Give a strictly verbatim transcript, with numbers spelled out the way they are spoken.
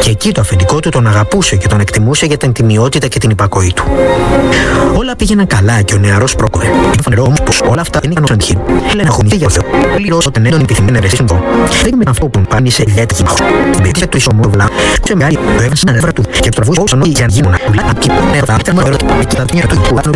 Και εκεί το αφεντικό του τον αγαπούσε και τον εκτιμούσε για την τιμιότητα και την υπακοή του. Όλα πήγαιναν καλά και ο νεαρός πρόκοβε. Είναι φανερό όμως πως όλα αυτά δεν είχαν ως αντυχή. Έλα να χωνηθεί για Θεό. Πλήρως όταν έντονη επιθυμία να ρεστεί στον δεν με αυτό που πάνει σε ιδιαίτερη μάχος. Μπήκε το ισομόρβλα, σε μεγάλη το έβασε ένα νεύρα του και το τραβούσε όσο νόη για να γίνουν. Βλάκα και πέρα τα άτομα όλα τα εκεί τα δίνια του